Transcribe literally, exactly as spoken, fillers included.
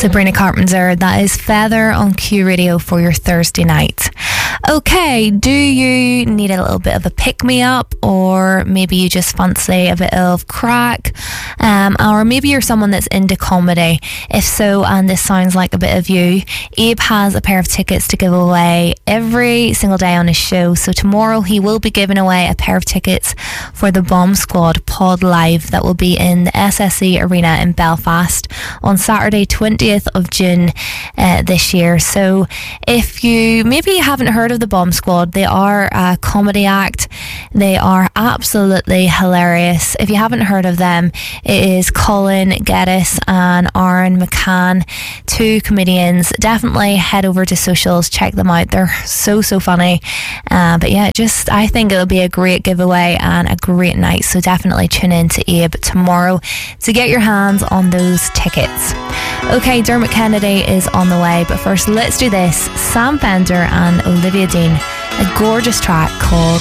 Sabrina Carpenter, that is Feather on Q Radio for your Thursday night. Okay, do you need a little bit of a pick-me-up, or maybe you just fancy a bit of crack, um, or maybe you're someone that's into comedy? If so, and this sounds like a bit of you, Abe has a pair of tickets to give away every single day on his show. So tomorrow he will be giving away a pair of tickets for the Bomb Squad Pod Live that will be in the S S E Arena in Belfast on Saturday twentieth of June uh, this year. So if you maybe haven't heard of the Bomb Squad, they are a comedy act. They are absolutely hilarious. If you haven't heard of them, it is Colin Geddes and Aaron McCann, two comedians. Definitely head over to socials, check them out. They're so so funny. Uh, but yeah, just I think it'll be a great giveaway and a great night. So definitely tune in to Abe tomorrow to get your hands on those tickets. Okay, Dermot Kennedy is on the way, but first let's do this. Sam Fender and Olivia Dean, a gorgeous track called